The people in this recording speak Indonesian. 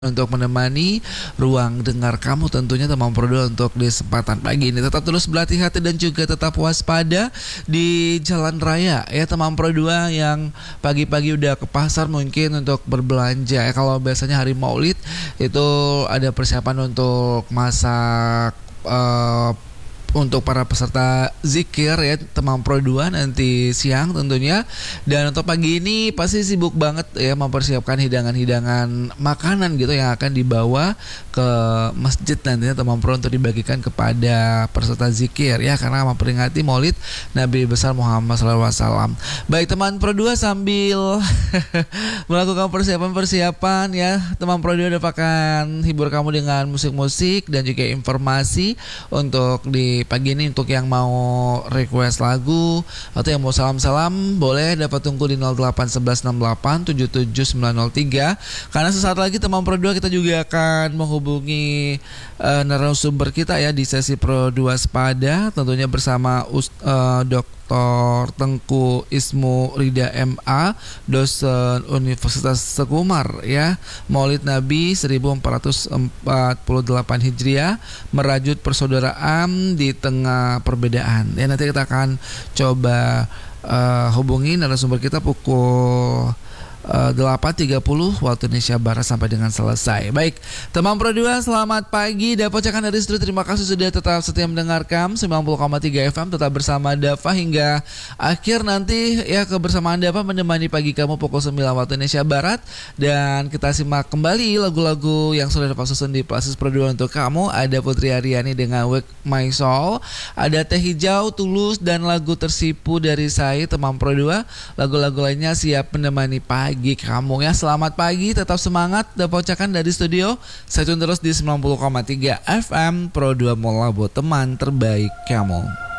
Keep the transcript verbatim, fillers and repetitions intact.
untuk menemani ruang dengar kamu tentunya teman Pro dua untuk di kesempatan pagi ini. Tetap terus berlatih hati dan juga tetap waspada di jalan raya ya teman Pro dua yang pagi-pagi udah ke pasar mungkin untuk berbelanja ya. Kalau biasanya hari Maulid itu ada persiapan untuk masak uh, untuk para peserta zikir ya teman Pro dua nanti siang tentunya. Dan untuk pagi ini pasti sibuk banget ya mempersiapkan hidangan-hidangan makanan gitu yang akan dibawa ke masjid nantinya teman Pro untuk dibagikan kepada peserta zikir ya, karena memperingati Maulid Nabi besar Muhammad shallallahu alaihi wasallam. Baik teman Pro dua, sambil melakukan persiapan-persiapan ya teman Pro dua akan hibur kamu dengan musik-musik dan juga informasi untuk di pagi ini. Untuk yang mau request lagu atau yang mau salam-salam boleh dapat tunggu di nol delapan satu satu enam delapan tujuh tujuh sembilan nol tiga, karena sesaat lagi teman Pro dua kita juga akan menghubungi uh, narasumber kita ya di sesi Pro dua Sepada tentunya bersama uh, Dokter Tengku Ismu Rida M A, dosen Universitas Sekumar ya. Maulid Nabi seribu empat ratus empat puluh delapan Hijriah, merajut persaudaraan di tengah perbedaan. Ya, nanti kita akan coba uh, hubungi narasumber kita pukul Uh, delapan tiga puluh waktu Indonesia Barat sampai dengan selesai. Baik, teman Pro dua selamat pagi. Dapocakan dari studio, terima kasih sudah tetap setia mendengarkan sembilan puluh koma tiga F M. Tetap bersama Dava hingga akhir nanti ya. Kebersamaan Dava menemani pagi kamu pukul sembilan waktu Indonesia Barat. Dan kita simak kembali lagu-lagu yang sudah dapat susun di playlist Pro dua untuk kamu. Ada Putri Aryani dengan Wake My Soul, ada Teh Hijau, Tulus, dan lagu Tersipu dari saya teman Pro dua. Lagu-lagu lainnya siap menemani pagi pagi kamu ya. Selamat pagi, tetap semangat. Dapocakan dari studio. Stay tune terus di sembilan puluh koma tiga F M Pro dua Mola buat teman terbaik kamu.